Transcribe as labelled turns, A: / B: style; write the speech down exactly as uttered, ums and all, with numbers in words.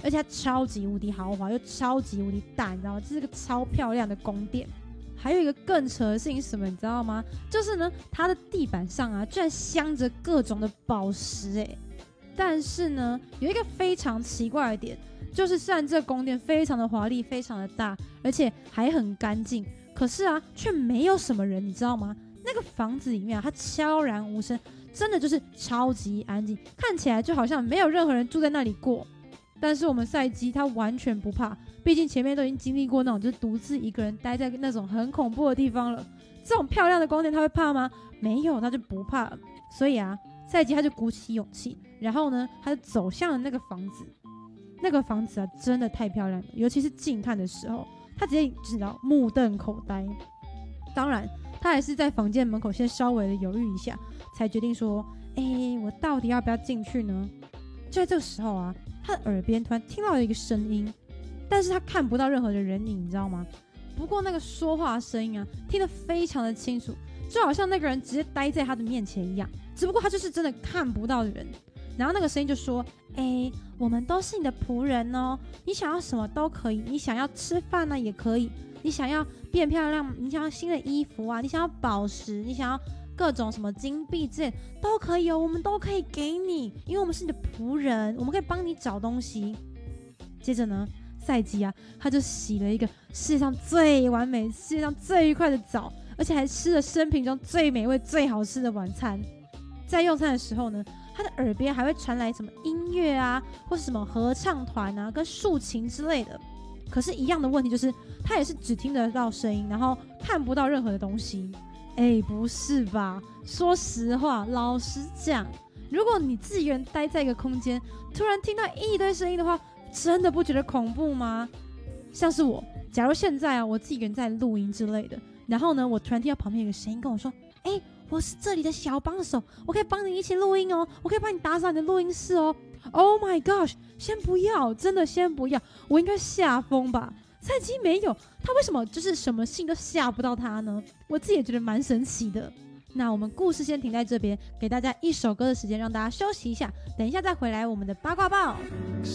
A: 而且它超级无敌豪华又超级无敌大，你知道吗？这是个超漂亮的宫殿。还有一个更扯的事情是什么，你知道吗？就是呢，它的地板上啊，居然镶着各种的宝石哎、欸。但是呢，有一个非常奇怪的点，就是虽然这个宫殿非常的华丽，非常的大，而且还很干净，可是啊，却没有什么人，你知道吗？那个房子里面啊，它悄然无声，真的就是超级安静，看起来就好像没有任何人住在那里过。但是我们赛基他完全不怕，毕竟前面都已经经历过那种就是独自一个人待在那种很恐怖的地方了。这种漂亮的宫殿他会怕吗？没有，他就不怕了。所以啊，赛基他就鼓起勇气，然后呢，他就走向了那个房子。那个房子啊，真的太漂亮了，尤其是近看的时候，他直接知道目瞪口呆。当然，他还是在房间门口先稍微的犹豫一下，才决定说：“哎、欸，我到底要不要进去呢？”就在这个时候啊，他的耳边突然听到了一个声音，但是他看不到任何的人影，你知道吗？不过那个说话的声音啊，听得非常的清楚，就好像那个人直接待在他的面前一样，只不过他就是真的看不到的人。然后那个声音就说：“哎、欸，我们都是你的仆人哦，你想要什么都可以，你想要吃饭呢、啊、也可以，你想要变漂亮，你想要新的衣服啊，你想要宝石，你想要各种什么金币之类都可以哦，我们都可以给你，因为我们是你的仆人，我们可以帮你找东西。”接着呢，赛基啊，他就洗了一个世界上最完美、世界上最愉快的澡，而且还吃了生平中最美味、最好吃的晚餐。在用餐的时候呢，他的耳边还会传来什么音乐啊，或是什么合唱团啊，跟竖琴之类的。可是，一样的问题就是，他也是只听得到声音，然后看不到任何的东西。哎，不是吧？说实话，老实讲，如果你自己一个人待在一个空间，突然听到一堆声音的话，真的不觉得恐怖吗？像是我，假如现在啊，我自己一个人在录音之类的，然后呢，我突然听到旁边有个声音跟我说：“哎，我是这里的小帮手，我可以帮你一起录音哦，我可以帮你打扫你的录音室哦。” Oh my gosh！ 先不要，真的先不要，我应该吓疯吧？赛基没有，他为什么就是什么信都吓不到他呢？我自己也觉得蛮神奇的。那我们故事先停在这边，给大家一首歌的时间，让大家休息一下，等一下再回来我们的八卦报。